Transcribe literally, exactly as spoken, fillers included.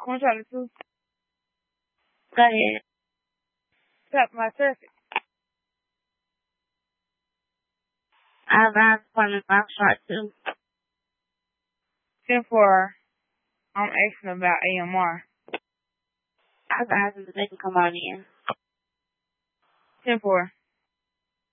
Want to try the two? Go ahead. Tap my circuit. I have an appointment by shot too. ten four. I'm asking about A M R. I have asked them if they can come on in. ten four.